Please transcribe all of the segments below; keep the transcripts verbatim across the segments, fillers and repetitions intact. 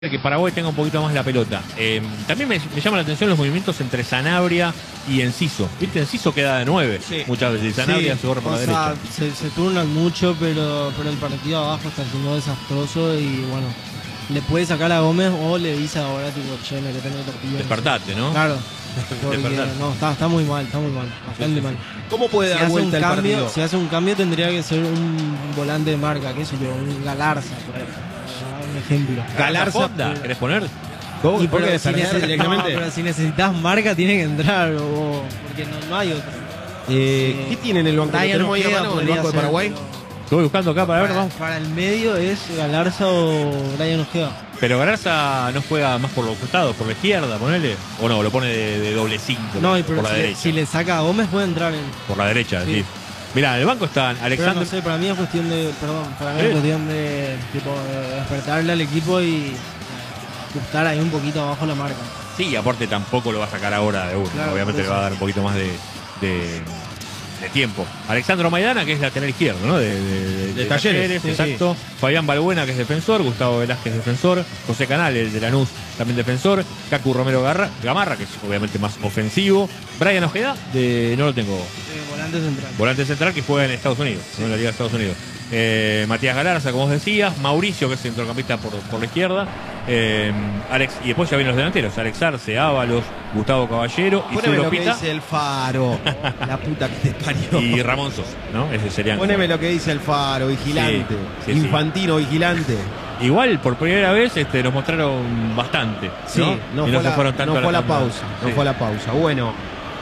que Paraguay tenga un poquito más la pelota. Eh, también me, me llama la atención los movimientos entre Sanabria y Enciso. ¿Viste? Enciso queda de nueve sí. muchas veces. Sanabria sí, se borra por la sea, derecha. Se, se turnan mucho, pero, pero el partido abajo está siendo desastroso y bueno, le puede sacar a Gómez o le dice ahora tipo, che, me que tener tortilla. Despertate, ¿no? Claro. Porque, no, está, está muy mal, está muy mal, bastante sí, sí, mal. ¿Cómo puede si dar vuelta el cambio, partido? Si hace un cambio tendría que ser un volante de marca, qué sé yo, un Galarza, por ejemplo. Un ejemplo. Galarza, ¿querés poner? ¿Cómo? Y ¿Por qué si neces directamente? No, pero si necesitas marca tiene que entrar, o, porque no, no hay otro. Eh, eh, ¿Qué tiene en el banco? ¿Tenemos ahí a mano el banco de Paraguay? Estoy buscando acá para, para ver, vamos. Para el medio es Galarza o Brian Ojeda. Pero Galarza no juega más por los costados, por la izquierda, ponele. O no, lo pone de, de doble cinco. No, y pero por la si, derecha. Le, si le saca a Gómez puede entrar en. Por la derecha, sí. sí. Mirá, en el banco están Alexander. Pero no sé, para mí es cuestión de. Perdón, para mí ¿Eh? es cuestión de, tipo, de despertarle al equipo y buscar ahí un poquito abajo la marca. Sí, y aparte tampoco lo va a sacar ahora de uno. Claro, obviamente le va a dar un poquito más de, de, de tiempo. Alexandro Maidana, que es lateral izquierdo, ¿no? De, de, de, de Talleres, Talleres sí, exacto. Sí. Fabián Balbuena, que es defensor. Gustavo Velázquez, defensor. José Canal, el de Lanús, también defensor. Cacu Romero Garra, Gamarra, que es obviamente más ofensivo. Brian Ojeda, de, no lo tengo. Eh, volante central. Volante central que juega en Estados Unidos, sí. ¿no? En la Liga de Estados Unidos. Eh, Matías Galarza, como vos decías. Mauricio, que es centrocampista por, por la izquierda. Eh, Alex, y después ya vienen los delanteros. Alex Arce, Ábalos, Gustavo Caballero y Poneme lo que dice el Faro. La puta que te parió. Y Ramón Sos, ¿no? Ese serían. Poneme lo que dice el Faro, vigilante. Sí, sí, Infantino, sí. Vigilante. Igual por primera vez este, nos mostraron bastante. Sí, no, no, y fue, no la, se fueron tanto no fue la, la pausa. No sí. fue la pausa. Bueno.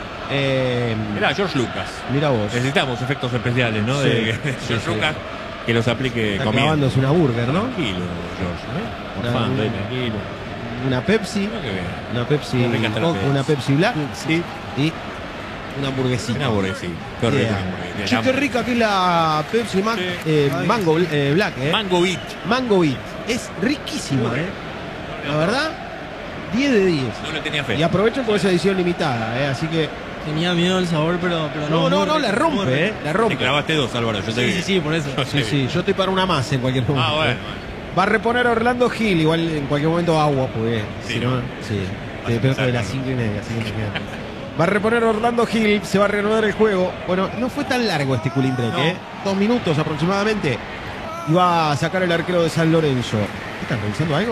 Eh, Mirá, George Lucas. Mira vos. Necesitamos efectos especiales, ¿no? Sí, de, de George sí, Lucas. Sí. Que los aplique Está comiendo. Clavándose una burger, ¿no? Tranquilo, George, ¿eh? Morfando ahí, tranquilo. Una Pepsi. No, una Pepsi. Una Pepsi Black. Sí. Y una hamburguesita. Una hamburguesita. Qué rica yeah. Che, qué rica que es la Pepsi Mac, sí. eh, Mango eh, Black, ¿eh? Mango Beat. Mango Beat. Es riquísima, ¿eh? La verdad, diez de diez. No le tenía fe. Y aprovechen por esa edición limitada, ¿eh? Así que. Tenía miedo del sabor, pero, pero no. No, no, no, la rompe, ¿eh? La rompe. Te clavaste dos, Álvaro. Yo sí, te sí, sí, por eso. Sí, sí, yo estoy para una más en cualquier momento. Ah, bueno. Va a reponer a Orlando Gil, igual en cualquier momento agua, pues. Sí, si ¿no? no, sí. Pero de las cinco y media, así que va a reponer Orlando Gil, se va a reanudar el juego. Bueno, no fue tan largo este cooling break, no. ¿eh? Dos minutos aproximadamente. Y va a sacar el arquero de San Lorenzo. ¿Están revisando algo?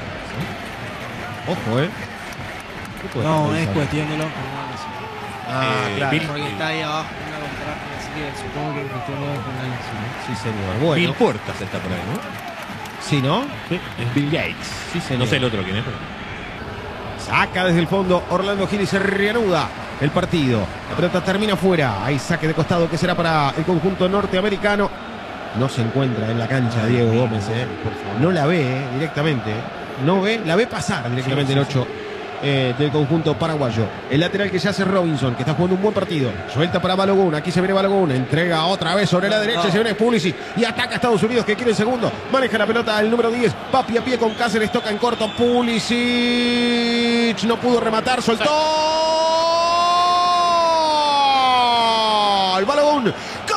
¿Sí? Ojo, ¿eh? No, es cuestión de los. Ah, eh, claro. Bill, porque está ahí abajo una contrata, así que supongo que es cuestión de los. Sí, señor. Bueno. Bill Puertas está por ahí, ¿no? Sí, ¿no? Sí, es Bill Gates. Sí, señor. No sé el otro quién es, pero... Saca desde el fondo Orlando Gil y se reanuda el partido. La pelota termina fuera. Hay saque de costado que será para el conjunto norteamericano. No se encuentra en la cancha Diego Gómez, ¿eh? No la ve ¿eh? directamente. No ve, la ve pasar directamente sí, el ocho eh, del conjunto paraguayo. El lateral que se hace Robinson, que está jugando un buen partido. Suelta para Balogun. Aquí se viene Balogun. Entrega otra vez sobre la derecha. Se viene Pulisic y ataca a Estados Unidos, que quiere el segundo. Maneja la pelota el número diez. Va pie a pie con Cáceres. Toca en corto. Pulisic. No pudo rematar. Soltó. El Balogun.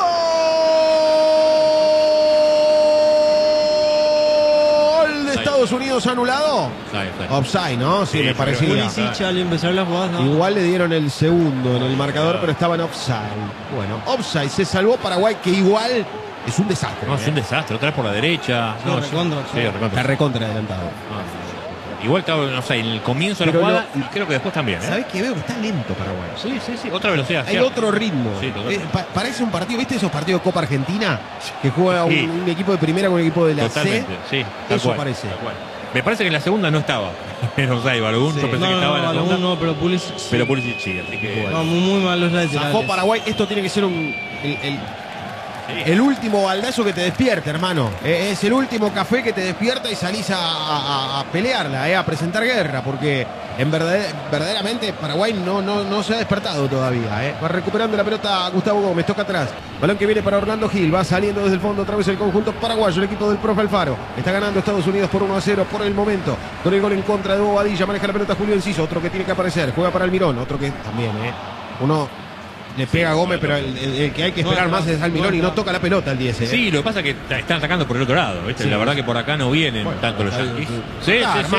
Estados Unidos anulado. Offside, ¿no? Sí, sí me parecía. Pulisic al empezar la jugada, ¿no? Igual le dieron el segundo en el marcador, pero estaba en offside. Bueno, offside. Se salvó Paraguay, que igual es un desastre. No, ¿eh? Es un desastre. Otra vez por la derecha. No, no, recontra, sí, recontra. Está recontra adelantado. Ah, igual estaba, no sé, en el comienzo de la jugada lo, y creo que después también. ¿eh? ¿Sabés qué veo? Que está lento Paraguay. Sí, sí, sí. Otra velocidad. Hay cierto. Otro ritmo. Sí, eh, pa parece un partido, ¿viste esos partidos de Copa Argentina? Que juega sí. un, un equipo de primera con un equipo de la Totalmente, C. Sí, eso cual, parece. Me parece que en la segunda no estaba. En offside, Balogun. Sí. Yo pensé no, que estaba no, en la segunda. No, pero Pulisic sí. Pero Pulisic sí, así que... No, muy, muy mal los laterales. Zafó Paraguay. Esto tiene que ser un... El, el, sí. el último baldazo que te despierta, hermano. Eh, es el último café que te despierta y salís a, a, a pelearla, eh, a presentar guerra, porque en verdad, verdaderamente Paraguay no, no, no se ha despertado todavía. Eh. Va recuperando la pelota Gustavo Gómez, toca atrás. Balón que viene para Orlando Gil, va saliendo desde el fondo otra vez el conjunto paraguayo, el equipo del profe Alfaro. Está ganando Estados Unidos por uno a cero por el momento. Con el gol en contra de Bobadilla, maneja la pelota Julio Enciso, otro que tiene que aparecer, juega para Almirón, otro que también, eh. Uno Le pega a Gómez, pero el, el- el que hay que esperar No, más no, es Almirón no, y no no. toca la pelota el diez. ¿eh? Sí, lo que pasa es que están atacando por el otro lado, ¿viste? Sí. La verdad que por acá no vienen Bueno, tanto los ahí- Yankees. sí. Sí, Está sí, sí.